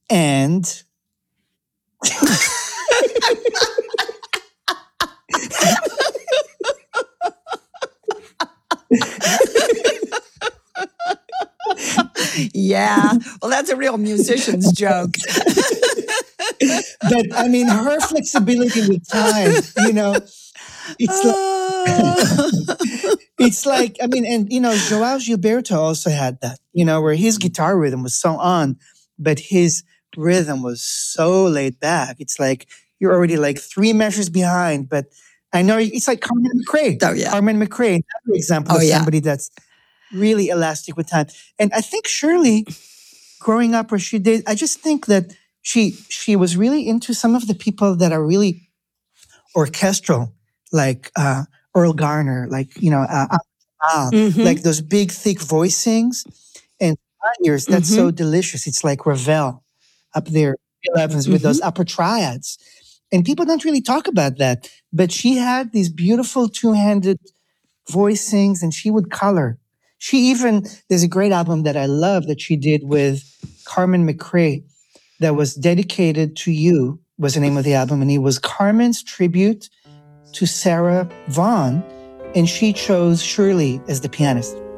And Yeah. Well, that's a real musician's joke. but I mean, her flexibility with time, it's like, it's like, I mean, and Joao Gilberto also had that, where his guitar rhythm was so on, but his rhythm was so laid back. It's like you're already like three measures behind, but I know it's like Carmen McRae. Oh, yeah. Carmen McRae, another example Oh, of yeah. somebody that's really elastic with time. And I think Shirley, growing up where she did, I just think that she was really into some of the people that are really orchestral, like Earl Garner, like like those big thick voicings and ears. That's so delicious. It's like Ravel up there, 11s with those upper triads, and people don't really talk about that. But she had these beautiful two-handed voicings, and she would color. There's a great album that I love that she did with Carmen McRae that was dedicated to you, was the name of the album. And it was Carmen's tribute to Sarah Vaughan. And she chose Shirley as the pianist.